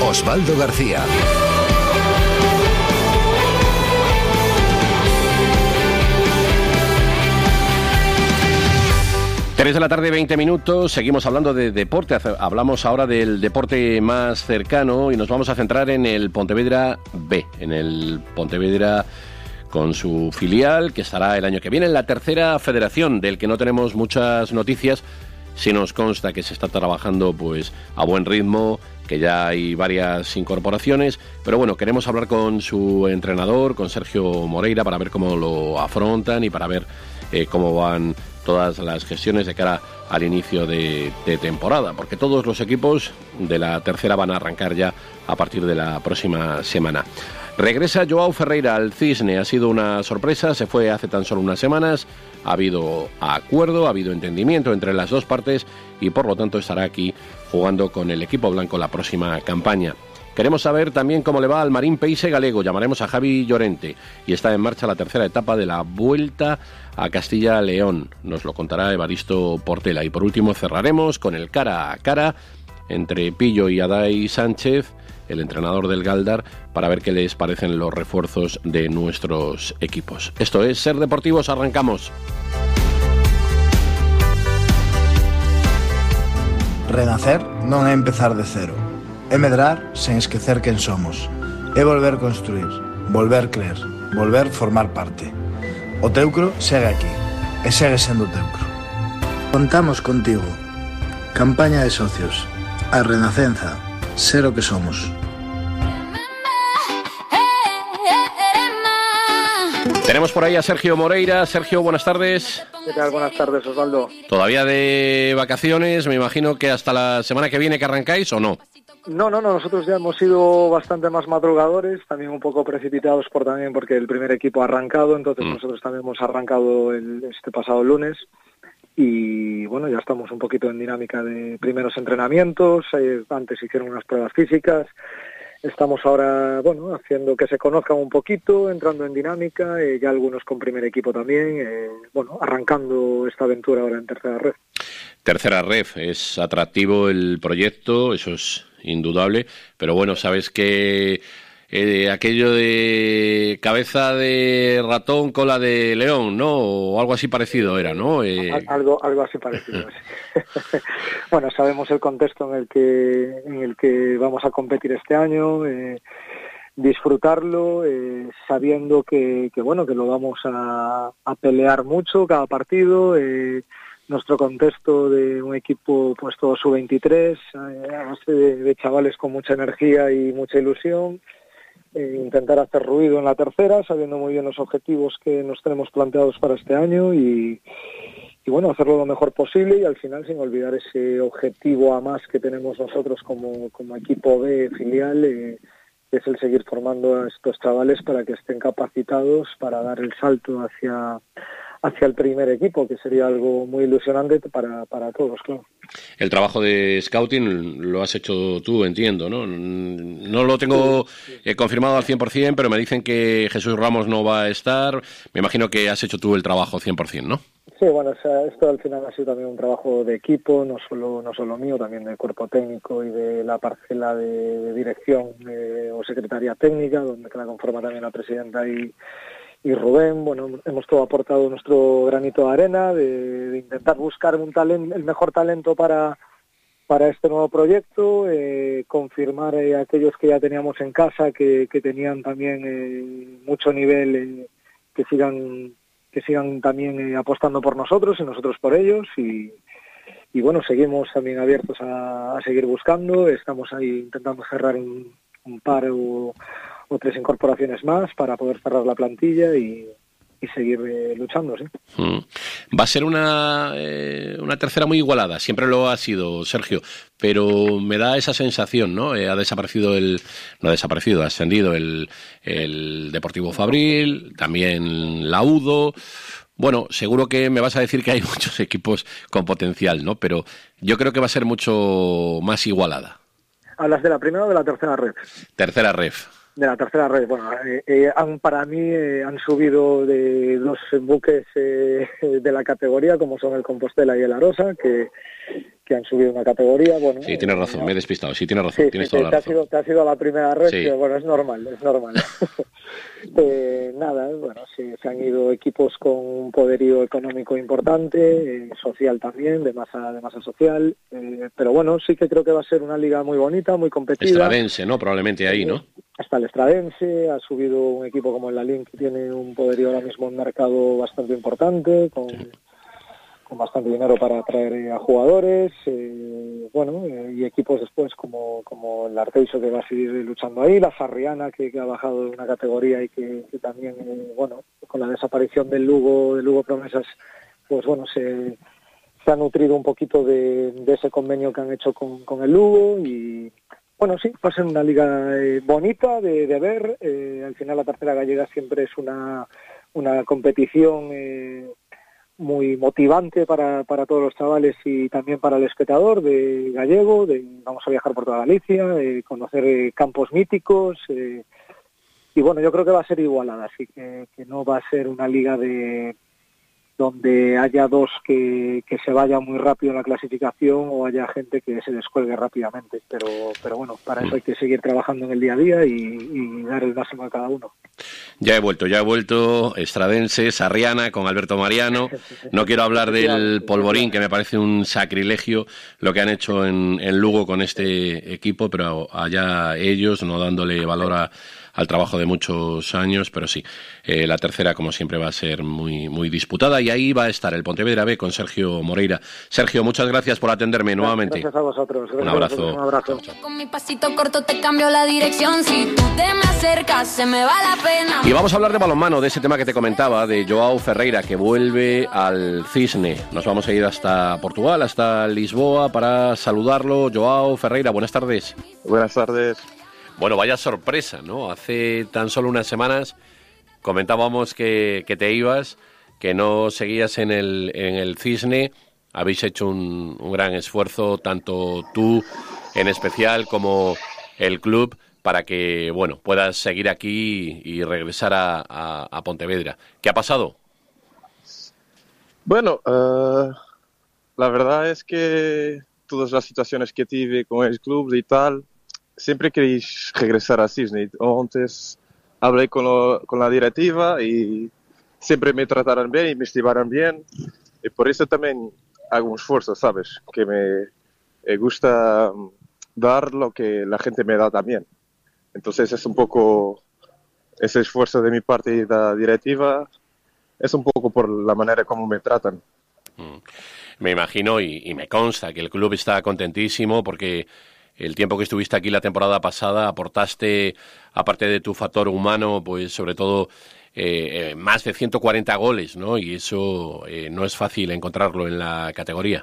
Osvaldo García. Tres de la tarde, 20 minutos, seguimos hablando de deporte, hablamos ahora del deporte más cercano y nos vamos a centrar en el Pontevedra B, en el Pontevedra con su filial que estará el año que viene en la tercera federación, del que no tenemos muchas noticias. Sí nos consta que se está trabajando pues a buen ritmo, que ya hay varias incorporaciones, pero bueno, queremos hablar con su entrenador, con Sergio Moreira, para ver cómo lo afrontan y para ver cómo van todas las gestiones de cara al inicio de temporada, porque todos los equipos de la tercera van a arrancar ya a partir de la próxima semana. Regresa Joao Ferreira al Cisne, ha sido una sorpresa, se fue hace tan solo unas semanas, ha habido acuerdo, ha habido entendimiento entre las dos partes y por lo tanto estará aquí jugando con el equipo blanco la próxima campaña. Queremos saber también cómo le va al Marín Peixe Galego. Llamaremos a Javi Llorente y está en marcha la tercera etapa de la Vuelta a Castilla-León. Nos lo contará Evaristo Portela. Y por último cerraremos con el cara a cara entre Pillo y Adai Sánchez, el entrenador del Galdar, para ver qué les parecen los refuerzos de nuestros equipos. Esto es Ser Deportivos, arrancamos. Renacer non é empezar de cero. É medrar sen esquecer quen somos. É volver construir, volver crer, volver formar parte. O Teucro segue aquí, e segue sendo Teucro. Contamos contigo. Campaña de socios. A Renacenza. Ser o que somos. Tenemos por ahí a Sergio Moreira. Sergio, buenas tardes. ¿Qué tal? Buenas tardes, Osvaldo. ¿Todavía de vacaciones? Me imagino que hasta la semana que viene que arrancáis, ¿o no? No, nosotros ya hemos sido bastante más madrugadores, también un poco precipitados porque el primer equipo ha arrancado, entonces nosotros también hemos arrancado este pasado lunes y bueno, ya estamos un poquito en dinámica de primeros entrenamientos, antes hicieron unas pruebas físicas, estamos ahora, bueno, haciendo que se conozcan un poquito, entrando en dinámica, ya algunos con primer equipo también, bueno, arrancando esta aventura ahora en Tercera Ref. Tercera Ref, es atractivo el proyecto, eso es indudable, pero bueno, sabes que aquello de cabeza de ratón, cola de león, ¿no? O algo así parecido era, ¿no? Algo así parecido, sí. Bueno, sabemos el contexto en el que vamos a competir este año, disfrutarlo, sabiendo que bueno, que lo vamos a pelear mucho cada partido, nuestro contexto de un equipo pues todo sub-23, a base de chavales con mucha energía y mucha ilusión, intentar hacer ruido en la tercera, sabiendo muy bien los objetivos que nos tenemos planteados para este año y bueno, hacerlo lo mejor posible y al final sin olvidar ese objetivo a más que tenemos nosotros como equipo B filial, que es el seguir formando a estos chavales para que estén capacitados para dar el salto hacia el primer equipo, que sería algo muy ilusionante para todos, claro. El trabajo de scouting lo has hecho tú, entiendo, ¿no? No lo tengo confirmado al 100%, pero me dicen que Jesús Ramos no va a estar. Me imagino que has hecho tú el trabajo 100%, ¿no? Sí, bueno, o sea, esto al final ha sido también un trabajo de equipo, no solo mío, también del cuerpo técnico y de la parcela de dirección o secretaría técnica, donde la conforma también la presidenta y Rubén. Bueno, hemos todo aportado nuestro granito de arena de intentar buscar el mejor talento para este nuevo proyecto, confirmar aquellos que ya teníamos en casa que tenían también mucho nivel, que sigan también apostando por nosotros y nosotros por ellos y bueno, seguimos también abiertos a seguir buscando, estamos ahí intentando cerrar un par o 3 incorporaciones más para poder cerrar la plantilla y seguir luchando, sí. Va a ser una tercera muy igualada, siempre lo ha sido, Sergio, pero me da esa sensación, ¿no? Ha ascendido el Deportivo Fabril, también la UDO. Bueno, seguro que me vas a decir que hay muchos equipos con potencial, ¿no? Pero yo creo que va a ser mucho más igualada. ¿Hablas de la primera o de la tercera ref? Tercera ref. de la tercera red. Bueno, para mí han subido de 2 buques de la categoría, como son el Compostela y el Arosa, que han subido una categoría. Bueno, sí, tienes razón, me he despistado. Sí, tienes razón, sí, tienes sí, toda la razón. Te has ido a la primera red, Sí. pero bueno, es normal. Nada, bueno, sí, se han ido equipos con un poderío económico importante, social también, de masa social, pero bueno, sí que creo que va a ser una liga muy bonita, muy competida. Estradense, ¿no? Probablemente ahí, ¿no? Hasta el Estradense, ha subido un equipo como el Lalín, que tiene un poderío ahora mismo en mercado bastante importante, con bastante dinero para atraer a jugadores, y equipos después como el Arteixo, que va a seguir luchando ahí, la Sarriana, que ha bajado de una categoría y que también, con la desaparición del Lugo Promesas, pues bueno, se ha nutrido un poquito de ese convenio que han hecho con el Lugo. Y bueno, sí, va a ser una liga bonita de ver. Al final la tercera gallega siempre es una competición muy motivante para todos los chavales y también para el espectador de gallego. Vamos a viajar por toda Galicia, conocer campos míticos, y bueno, yo creo que va a ser igualada, así que no va a ser una liga donde haya dos que se vayan muy rápido en la clasificación o haya gente que se descuelgue rápidamente, pero bueno, para eso hay que seguir trabajando en el día a día y dar el máximo a cada uno. Ya he vuelto, Estradense, Sarriana, con Alberto Mariano. No quiero hablar del Polvorín, que me parece un sacrilegio lo que han hecho en Lugo con este equipo, pero allá ellos, no dándole valor al trabajo de muchos años, pero sí, la tercera, como siempre, va a ser muy, muy disputada, y ahí va a estar el Pontevedra B con Sergio Moreira. Sergio, muchas gracias por atenderme nuevamente. Gracias a vosotros. Un abrazo. Un abrazo. Con mi pasito corto te cambio la dirección. Si tú te me acercas, se me va la pena. Y vamos a hablar de balonmano, de ese tema que te comentaba, de Joao Ferreira, que vuelve al Cisne. Nos vamos a ir hasta Portugal, hasta Lisboa, para saludarlo. Joao Ferreira, buenas tardes. Buenas tardes. Bueno, vaya sorpresa, ¿no? Hace tan solo unas semanas comentábamos que te ibas, que no seguías en el Cisne. Habéis hecho un gran esfuerzo, tanto tú en especial como el club, para que, bueno, puedas seguir aquí y regresar a Pontevedra. ¿Qué ha pasado? Bueno, la verdad es que todas las situaciones que tuve con el club y tal, siempre queréis regresar a Cisne. Antes hablé con la directiva y siempre me trataron bien y me estimaron bien. Y por eso también hago un esfuerzo, ¿sabes? Que me gusta dar lo que la gente me da también. Entonces es un poco ese esfuerzo de mi parte y de la directiva, es un poco por la manera como me tratan. Me imagino y me consta que el club está contentísimo, porque el tiempo que estuviste aquí la temporada pasada aportaste, aparte de tu factor humano, pues sobre todo más de 140 goles, ¿no? Y eso no es fácil encontrarlo en la categoría.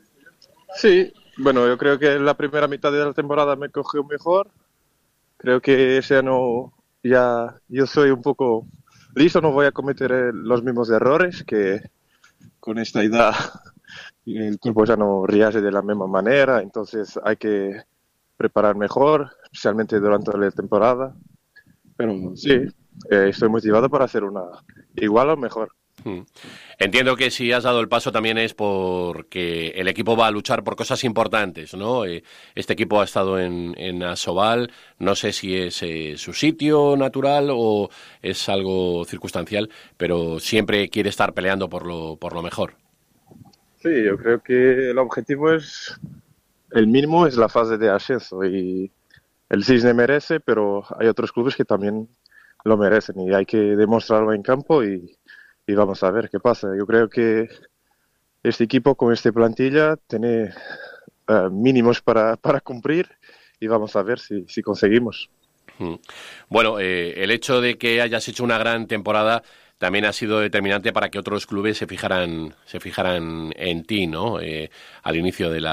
Sí, bueno, yo creo que la primera mitad de la temporada me cogió mejor. Creo que ese año ya yo soy un poco listo, no voy a cometer los mismos errores, que con esta edad el cuerpo ya no reage de la misma manera, entonces hay que preparar mejor, especialmente durante la temporada. Pero sí, estoy motivado para hacer una igual o mejor. Entiendo que si has dado el paso también es porque el equipo va a luchar por cosas importantes, ¿no? Este equipo ha estado en Asobal, no sé si es su sitio natural o es algo circunstancial, pero siempre quiere estar peleando por lo mejor. Sí, yo creo que el objetivo el mínimo es la fase de ascenso, y el Cisne merece, pero hay otros clubes que también lo merecen y hay que demostrarlo en campo y vamos a ver qué pasa. Yo creo que este equipo con esta plantilla tiene mínimos para cumplir y vamos a ver si conseguimos. Bueno, el hecho de que hayas hecho una gran temporada también ha sido determinante para que otros clubes se fijaran en ti, ¿no? Al inicio de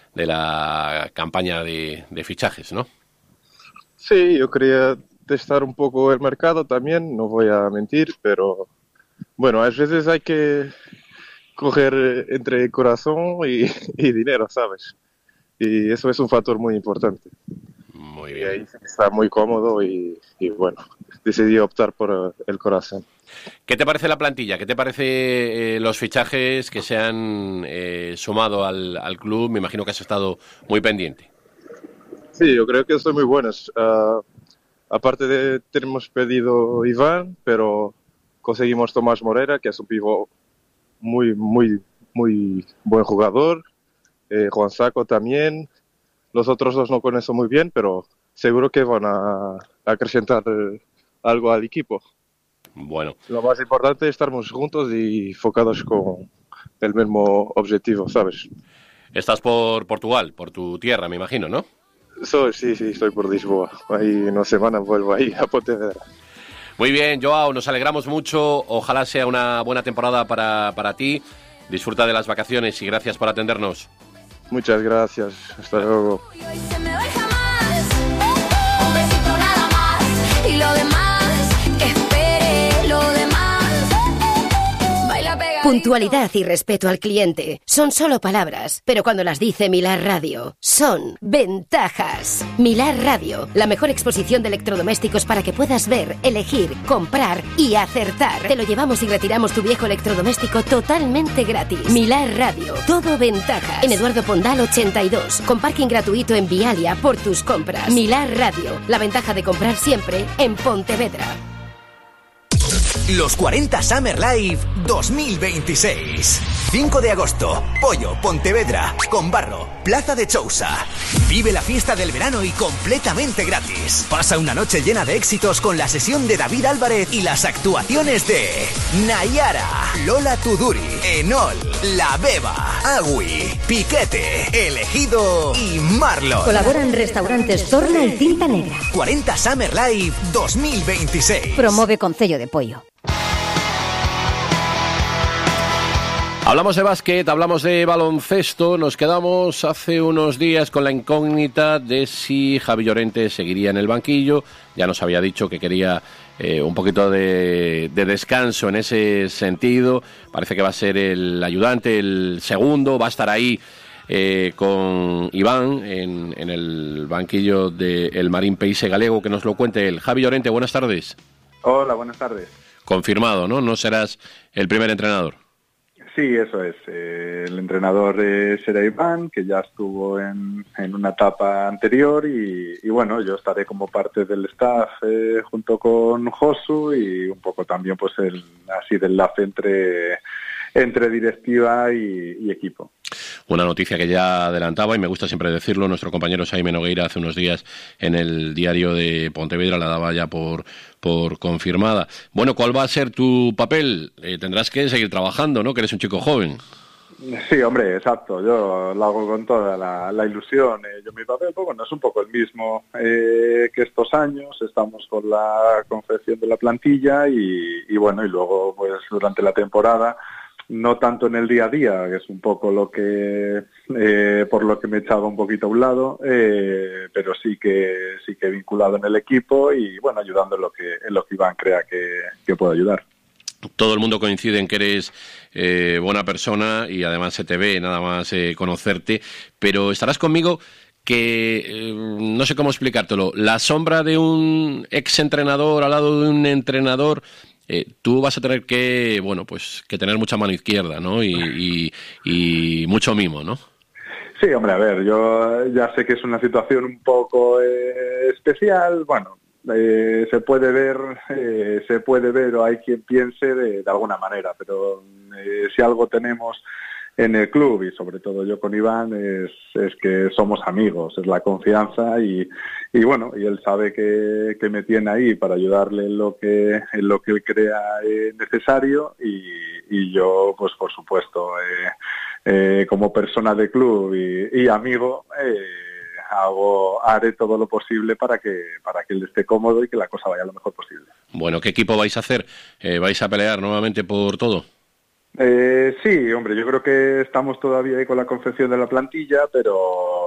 la campaña de fichajes, ¿no? Sí, yo quería testar un poco el mercado también, no voy a mentir, pero bueno, a veces hay que coger entre corazón y dinero, ¿sabes? Y eso es un factor muy importante. Muy Y bien. ahí está muy cómodo y bueno, decidí optar por el Corazón. ¿Qué te parece la plantilla? ¿Qué te parece los fichajes que se han sumado al club? Me imagino que has estado muy pendiente. Sí, yo creo que son muy buenos. Aparte de, tenemos pedido Iván, pero conseguimos Tomás Morera, que es un pívot muy buen jugador. Juan Saco también. Los otros dos no conozco muy bien, pero seguro que van a acrecentar algo al equipo. Bueno, Lo más importante es estar juntos y enfocados con el mismo objetivo, ¿sabes? estás por Portugal, por tu tierra, me imagino, ¿no? Sí, estoy por Lisboa. Ahí en una semana vuelvo ahí a Pontevedra. Muy bien, Joao, nos alegramos mucho. Ojalá sea una buena temporada para ti. Disfruta de las vacaciones y gracias por atendernos. Muchas gracias. Hasta luego. Y hoy se me va jamás. Un besito nada más. Y lo demás, que espere lo demás. Baila pegadito. Puntualidad y respeto al cliente son solo palabras, pero cuando las dice Milar Radio, son ventajas. Milar Radio, la mejor exposición de electrodomésticos para que puedas ver, elegir, comprar y acertar. Te lo llevamos y retiramos tu viejo electrodoméstico totalmente gratis. Milar Radio, todo ventajas. En Eduardo Pondal 82, con parking gratuito en Vialia por tus compras. Milar Radio, la ventaja de comprar siempre en Pontevedra. Los 40 Summer Live 2026. 5 de agosto, Pollo, Pontevedra, Conbarro, Plaza de Chousa. Vive la fiesta del verano y completamente gratis. Pasa una noche llena de éxitos con la sesión de David Álvarez y las actuaciones de Nayara, Lola Tuduri, Enol, La Beba, Agui, Piquete, Elegido y Marlon. Colaboran restaurantes Torna y Tinta Negra. 40 Summer Live 2026. Promove Concello de Pollo. Hablamos de básquet, hablamos de baloncesto. Nos quedamos hace unos días con la incógnita de si Javi Llorente seguiría en el banquillo. Ya nos había dicho que quería un poquito de descanso en ese sentido. Parece que va a ser el ayudante, el segundo. Va a estar ahí con Iván en el banquillo del Marín Peixe Galego. Que nos lo cuente él. Javi Llorente, buenas tardes. Hola, buenas tardes. Confirmado, ¿no? No serás el primer entrenador. Sí, eso es. El entrenador será Iván, que ya estuvo en una etapa anterior y bueno, yo estaré como parte del staff junto con Josu y un poco también pues así de enlace entre directiva y equipo. Una noticia que ya adelantaba, y me gusta siempre decirlo, nuestro compañero Jaime Nogueira hace unos días en el diario de Pontevedra la daba ya por confirmada. Bueno, ¿cuál va a ser tu papel? Tendrás que seguir trabajando, ¿no? Que eres un chico joven. Sí, hombre, exacto. Yo lo hago con toda la ilusión. Yo mi papel pues, bueno, es un poco el mismo que estos años. Estamos con la confección de la plantilla y bueno, y luego pues durante la temporada, no tanto en el día a día, que es un poco lo que por lo que me echaba un poquito a un lado, pero sí que vinculado en el equipo y bueno, ayudando en lo que Iván crea que puede ayudar. Todo el mundo coincide en que eres buena persona y además se te ve nada más conocerte, pero estarás conmigo que no sé cómo explicártelo, la sombra de un exentrenador al lado de un entrenador. Tú vas a tener que, bueno, pues que tener mucha mano izquierda, ¿no? Y mucho mimo, ¿no? Sí, hombre, a ver, yo ya sé que es una situación un poco especial, bueno, se puede ver o hay quien piense de alguna manera, pero si algo tenemos en el club y sobre todo yo con Iván es que somos amigos, es la confianza y bueno, y él sabe que me tiene ahí para ayudarle en lo que crea necesario y yo pues por supuesto como persona de club y amigo haré todo lo posible para que él esté cómodo y que la cosa vaya lo mejor posible. Bueno, ¿qué equipo vais a hacer? ¿Vais a pelear nuevamente por todo? Sí, hombre, yo creo que estamos todavía ahí con la confección de la plantilla, pero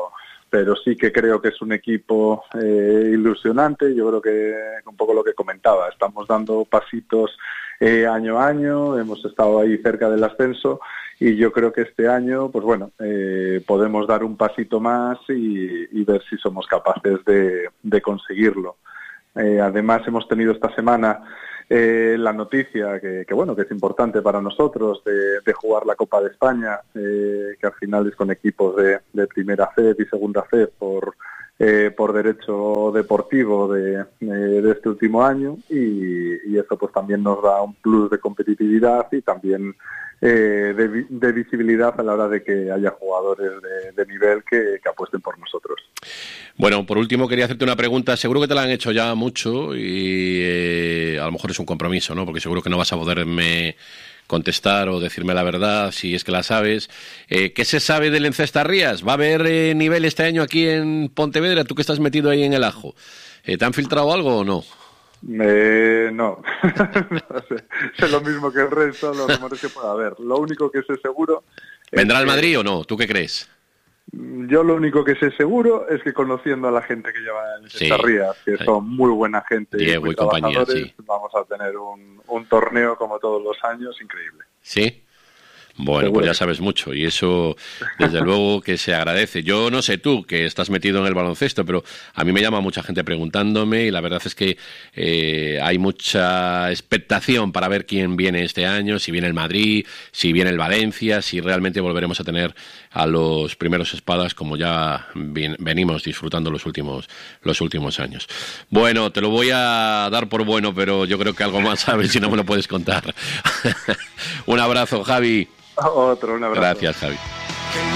pero sí que creo que es un equipo ilusionante. Yo creo que un poco lo que comentaba, estamos dando pasitos año a año, hemos estado ahí cerca del ascenso y yo creo que este año, pues bueno, podemos dar un pasito más y ver si somos capaces de conseguirlo. Además hemos tenido esta semana la noticia que bueno, que es importante para nosotros de jugar la Copa de España, que al final es con equipos de primera FED y segunda FED por derecho deportivo de este último año y eso pues también nos da un plus de competitividad y también de visibilidad a la hora de que haya jugadores de nivel que apuesten por nosotros. Bueno, por último quería hacerte una pregunta, seguro que te la han hecho ya mucho y a lo mejor es un compromiso, ¿no? Porque seguro que no vas a poderme contestar o decirme la verdad si es que la sabes. ¿Qué se sabe del Encestarrías? ¿Va a haber nivel este año aquí en Pontevedra? Tú que estás metido ahí en el ajo. ¿Te han filtrado algo o no? No. Sé lo mismo que el resto, los rumores que pueda haber. Lo único que sé seguro... ¿Vendrá al Madrid o no? ¿Tú qué crees? Yo lo único que sé seguro es que conociendo a la gente que lleva en Encestarrías, que son muy buena gente, Diego y compañía, sí, vamos a tener un torneo como todos los años increíble. ¿Sí? Bueno, seguro. Pues ya sabes mucho y eso desde luego que se agradece. Yo no sé tú que estás metido en el baloncesto, pero a mí me llama mucha gente preguntándome y la verdad es que hay mucha expectación para ver quién viene este año, si viene el Madrid, si viene el Valencia, si realmente volveremos a tener a los primeros espadas como ya venimos disfrutando los últimos años. Bueno, te lo voy a dar por bueno, pero yo creo que algo más sabes si no me lo puedes contar. Un abrazo, Javi. Un abrazo. Gracias, Javi.